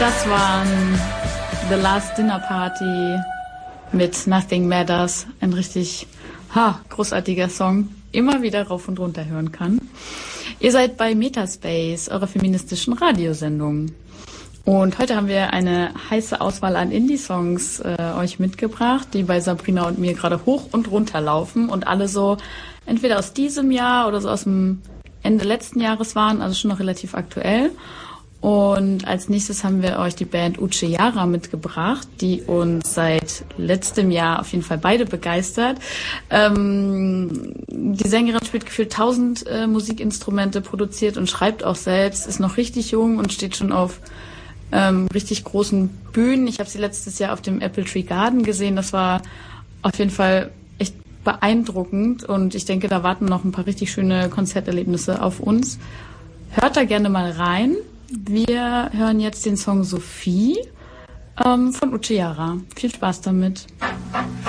Das waren The Last Dinner Party mit Nothing Matters. Ein richtig großartiger Song, immer wieder rauf und runter hören kann. Ihr seid bei Metaspace, eurer feministischen Radiosendung. Und heute haben wir eine heiße Auswahl an Indie-Songs euch mitgebracht, die bei Sabrina und mir gerade hoch und runter laufen und alle so entweder aus diesem Jahr oder so aus dem Ende letzten Jahres waren, also schon noch relativ aktuell. Und als nächstes haben wir euch die Band Uchiara mitgebracht, die uns seit letztem Jahr auf jeden Fall beide begeistert. Die Sängerin spielt gefühlt 1000 Musikinstrumente, produziert und schreibt auch selbst, ist noch richtig jung und steht schon auf richtig großen Bühnen. Ich habe sie letztes Jahr auf dem Apple Tree Garden gesehen. Das war auf jeden Fall echt beeindruckend und ich denke, da warten noch ein paar richtig schöne Konzerterlebnisse auf uns. Hört da gerne mal rein. Wir hören jetzt den Song Sophie von Uchiara. Viel Spaß damit.